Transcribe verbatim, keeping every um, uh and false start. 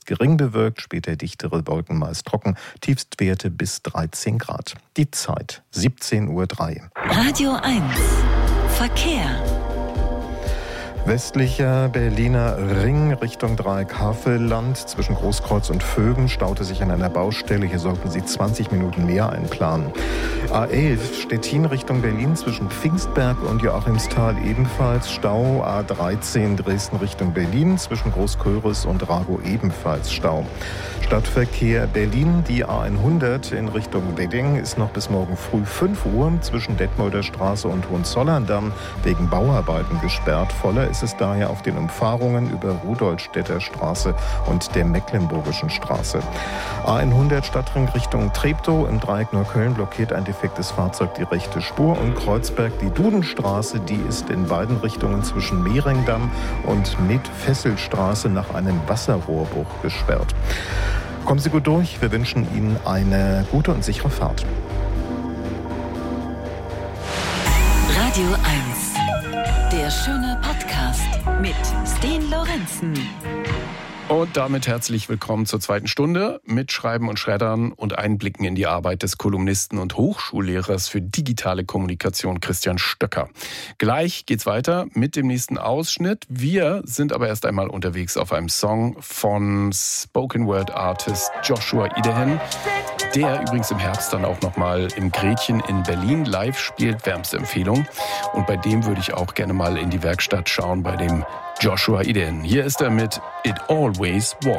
zunächst gering bewölkt, später dichtere Wolken, meist trocken, Tiefstwerte bis dreizehn Grad. Die Zeit siebzehn Uhr drei. Radio eins Verkehr. Westlicher Berliner Ring Richtung Dreieck-Havelland zwischen Großkreuz und Vögen staute sich an einer Baustelle. Hier sollten Sie zwanzig Minuten mehr einplanen. A elf Stettin Richtung Berlin zwischen Pfingstberg und Joachimsthal ebenfalls Stau. A dreizehn Dresden Richtung Berlin zwischen Großköris und Ragow ebenfalls Stau. Stadtverkehr Berlin, die A hundert in Richtung Wedding ist noch bis morgen früh fünf Uhr zwischen Detmolder Straße und Hohenzollern-Damm wegen Bauarbeiten gesperrt. Voller ist es daher auf den Umfahrungen über Rudolstädter Straße und der Mecklenburgischen Straße. A hundert Stadtring Richtung Treptow im Dreieck Neukölln blockiert ein defektes Fahrzeug die rechte Spur und Kreuzberg die Dudenstraße, die ist in beiden Richtungen zwischen Mehringdamm und Med-Fesselstraße nach einem Wasserrohrbruch gesperrt. Kommen Sie gut durch, wir wünschen Ihnen eine gute und sichere Fahrt. Radio eins, der schöne Podcast mit Sten Lorenzen. Und damit herzlich willkommen zur zweiten Stunde mit Schreiben und Schreddern und Einblicken in die Arbeit des Kolumnisten und Hochschullehrers für digitale Kommunikation Christian Stöcker. Gleich geht's weiter mit dem nächsten Ausschnitt. Wir sind aber erst einmal unterwegs auf einem Song von Spoken Word Artist Joshua Idehen, der übrigens im Herbst dann auch nochmal im Gretchen in Berlin live spielt, wärmste Empfehlung. Und bei dem würde ich auch gerne mal in die Werkstatt schauen, bei dem Joshua Idehen. Hier ist er mit It Always Was.